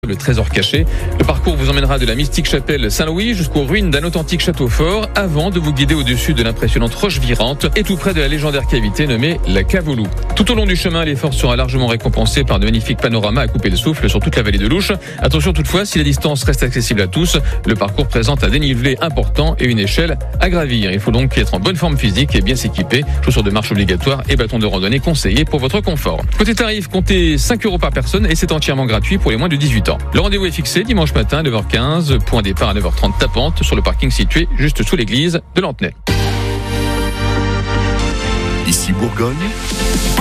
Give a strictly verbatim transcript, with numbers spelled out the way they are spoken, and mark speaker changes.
Speaker 1: le trésor caché. Le parcours vous emmènera de la mystique chapelle Saint-Louis jusqu'aux ruines d'un authentique château fort avant de vous guider au-dessus de l'impressionnante roche virante et tout près de la légendaire cavité nommée la Cave aux Loups. Tout au long du chemin, l'effort sera largement récompensé par de magnifiques panoramas à couper le souffle sur toute la vallée de l'Ouche. Attention toutefois, si la distance reste accessible à tous, le parcours présente un dénivelé important et une échelle à gravir. Il faut donc être en bonne forme physique et bien s'équiper. Chaussures de marche obligatoires et bâtons de randonnée conseillés pour votre confort. Côté tarif, comptez cinq euros par personne et c'est entièrement gratuit pour les moins de dix-huit ans. Le rendez-vous est fixé dimanche matin à neuf heures quinze, point départ à neuf heures trente tapante sur le parking situé juste sous l'église de Lantenay.
Speaker 2: Ici Bourgogne.